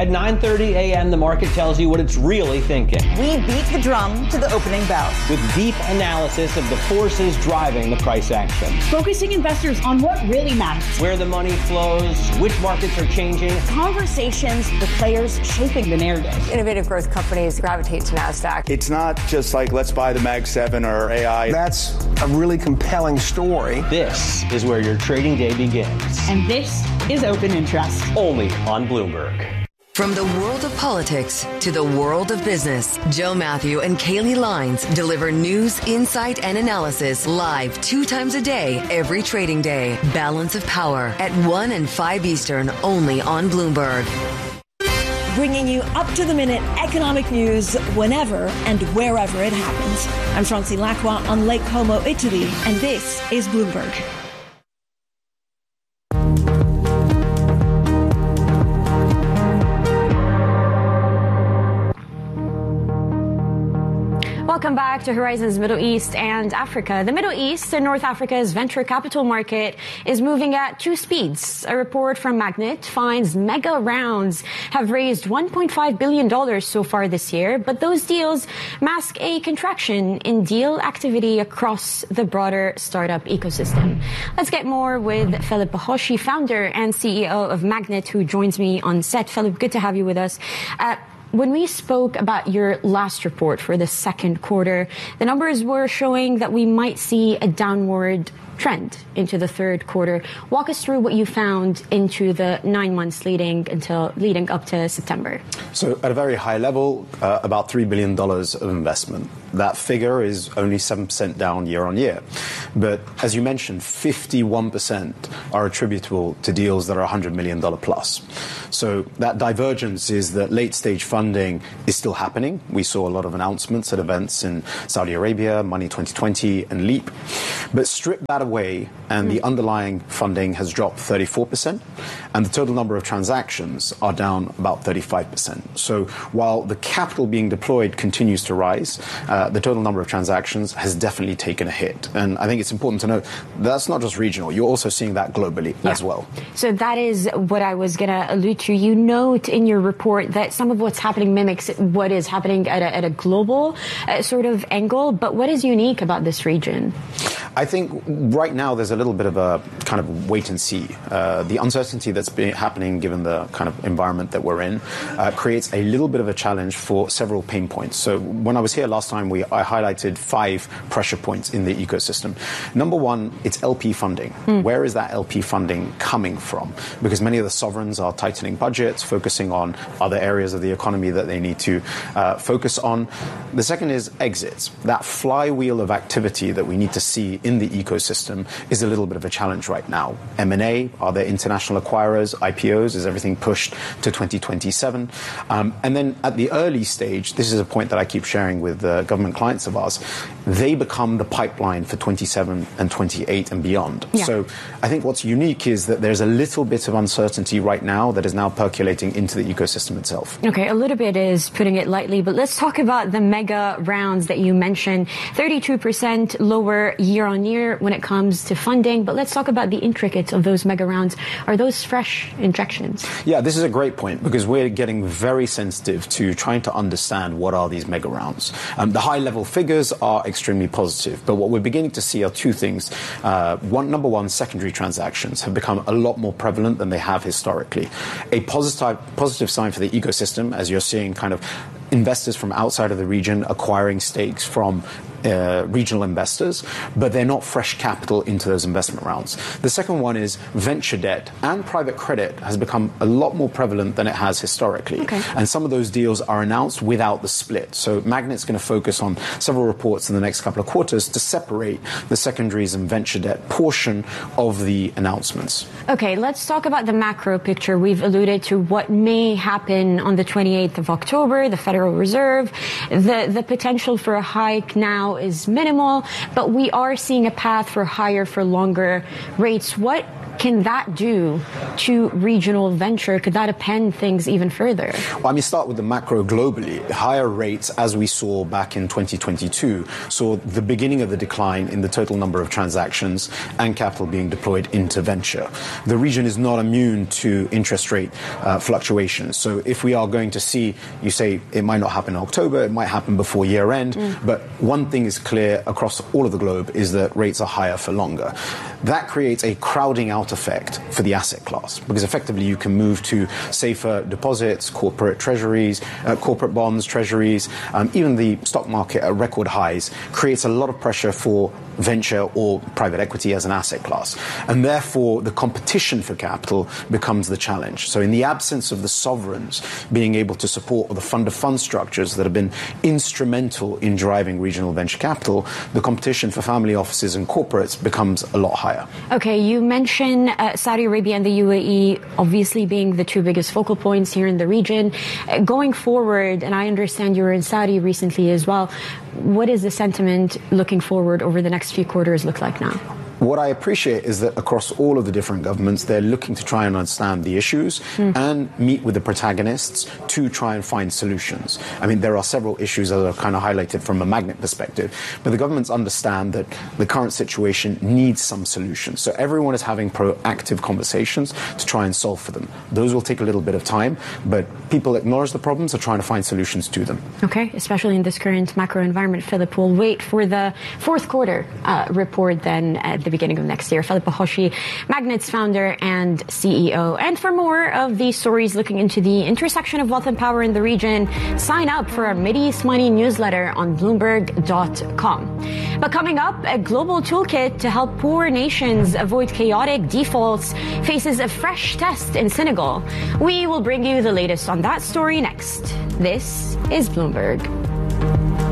At 9:30 a.m., the market tells you what it's really thinking. We beat the drum to the opening bell. With deep analysis of the forces driving the price action. Focusing investors on what really matters. Where the money flows, which markets are changing. Conversations with players shaping the narrative. Innovative growth companies gravitate to NASDAQ. It's not just like, let's buy the Mag 7 or AI. That's a really compelling story. This is where your trading day begins. And this is Open Interest. Only on Bloomberg. From the world of politics to the world of business, Joe Matthew and Kaylee Lines deliver news, insight, and analysis live 2 times a day, every trading day. Balance of Power at 1 and 5 Eastern, only on Bloomberg. Bringing you up-to-the-minute economic news whenever and wherever it happens. I'm Francine Lacroix on Lake Como, Italy, and this is Bloomberg. Welcome back to Horizons Middle East and Africa. The Middle East and North Africa's venture capital market is moving at 2 speeds. A report from Magnet finds mega rounds have raised $1.5 billion so far this year, but those deals mask a contraction in deal activity across the broader startup ecosystem. Let's get more with Philip Bahoshi, founder and CEO of Magnet, who joins me on set. Philip, good to have you with us. When we spoke about your last report for the second quarter, the numbers were showing that we might see a downward trend into the third quarter. Walk us through what you found into the 9 months leading up to September. So at a very high level, about $3 billion of investment. That figure is only 7% down year on year. But as you mentioned, 51% are attributable to deals that are $100 million plus. So that divergence is that late stage funding is still happening. We saw a lot of announcements at events in Saudi Arabia, Money 2020 and Leap. But strip that away and the underlying funding has dropped 34%, and the total number of transactions are down about 35%. So while the capital being deployed continues to rise, the total number of transactions has definitely taken a hit. And I think it's important to note that's not just regional. You're also seeing that globally as well. So that is what I was going to allude to. You note in your report that some of what's happening mimics what is happening at a global sort of angle. But what is unique about this region? I think right now there's a little bit of a kind of wait and see. The uncertainty that's been happening given the kind of environment that we're in creates a little bit of a challenge for several pain points. So when I was here last time, I highlighted 5 pressure points in the ecosystem. Number one, it's LP funding. Where is that LP funding coming from? Because many of the sovereigns are tightening budgets, focusing on other areas of the economy that they need to focus on. The second is exits. That flywheel of activity that we need to see in the ecosystem is a little bit of a challenge right now. M&A, are there international acquirers, IPOs, is everything pushed to 2027? And then at the early stage, this is a point that I keep sharing with government clients of ours, they become the pipeline for 27 and 28 and beyond. Yeah. So I think what's unique is that there's a little bit of uncertainty right now that is now percolating into the ecosystem itself. Okay, a little bit is putting it lightly, but let's talk about the mega rounds that you mentioned. 32% lower year on year when it comes to funding, but let's talk about the intricacies of those mega rounds. Are those fresh injections? Yeah, this is a great point because we're getting very sensitive to trying to understand what are these mega rounds. The high-level figures are extremely positive, but what we're beginning to see are 2 things. Number one, secondary transactions have become a lot more prevalent than they have historically. A positive sign for the ecosystem, as you're seeing kind of investors from outside of the region acquiring stakes from regional investors, but they're not fresh capital into those investment rounds. The second one is venture debt and private credit has become a lot more prevalent than it has historically. Okay. And some of those deals are announced without the split. So Magnet's going to focus on several reports in the next couple of quarters to separate the secondaries and venture debt portion of the announcements. Okay, let's talk about the macro picture. We've alluded to what may happen on the 28th of October, the Federal Reserve. The potential for a hike now is minimal, but we are seeing a path for higher for longer rates. What can that do to regional venture? Could that append things even further? Well, I mean, start with the macro globally. Higher rates, as we saw back in 2022, saw the beginning of the decline in the total number of transactions and capital being deployed into venture. The region is not immune to interest rate fluctuations. So if we are going to see, you say it might not happen in October, it might happen before year end, but one thing is clear across all of the globe is that rates are higher for longer. That creates a crowding out effect for the asset class, because effectively you can move to safer deposits, corporate treasuries, corporate bonds, treasuries, even the stock market at record highs creates a lot of pressure for venture or private equity as an asset class. And therefore, the competition for capital becomes the challenge. So in the absence of the sovereigns being able to support the fund-of-fund structures that have been instrumental in driving regional venture capital, the competition for family offices and corporates becomes a lot higher. Okay, you mentioned Saudi Arabia and the UAE obviously being the two biggest focal points here in the region. Going forward, and I understand you were in Saudi recently as well, what is the sentiment looking forward over the next few quarters look like now? What I appreciate is that across all of the different governments, they're looking to try and understand the issues and meet with the protagonists to try and find solutions. I mean, there are several issues that are kind of highlighted from a Magnet perspective, but the governments understand that the current situation needs some solutions. So everyone is having proactive conversations to try and solve for them. Those will take a little bit of time, but people acknowledge the problems, are trying to find solutions to them. Okay, especially in this current macro environment. Philip, we'll wait for the fourth quarter report then at the beginning of next year. Philip Bahoshi, Magnet's founder and CEO. And for more of these stories looking into the intersection of wealth and power in the region, sign up for our Mideast Money newsletter on Bloomberg.com. But coming up, a global toolkit to help poor nations avoid chaotic defaults faces a fresh test in Senegal. We will bring you the latest on that story next. This is Bloomberg.